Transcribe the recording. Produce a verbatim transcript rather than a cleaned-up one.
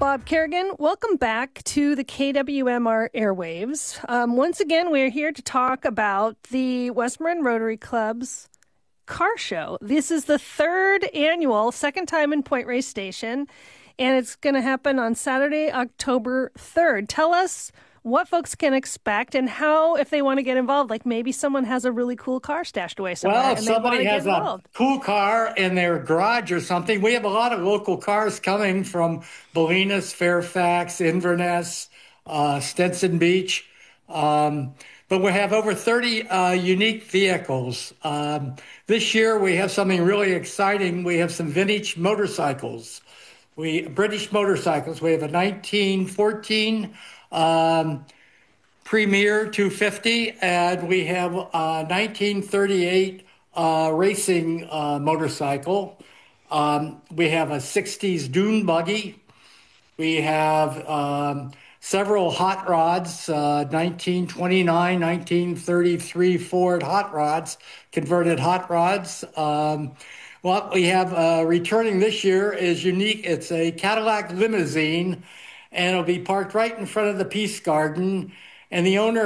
Bob Kerrigan, welcome back to the K W M R airwaves. Um, once again, we're here to talk about the Westmoreland Rotary Club's car show. This is the third annual, second time in Point Reyes Station, and it's going to happen on Saturday, October third. Tell us what folks can expect and how, if they want to get involved, like maybe someone has a really cool car stashed away somewhere. Well, if and they want somebody to has get a involved. cool car in their garage or something, we have a lot of local cars coming from Bolinas, Fairfax, Inverness, uh, Stinson Beach. Um, but we have over thirty uh, unique vehicles. Um, this year we have something really exciting. We have some vintage motorcycles. We British motorcycles. We have a nineteen fourteen um, Premier two fifty, and we have a nineteen thirty-eight uh, racing uh, motorcycle. Um, we have a sixties dune buggy. We have um, several hot rods, uh, nineteen twenty-nine, nineteen thirty-three Ford hot rods, converted hot rods. Um, what we have uh, returning this year is unique. It's a Cadillac limousine, and it'll be parked right in front of the Peace Garden. And the owner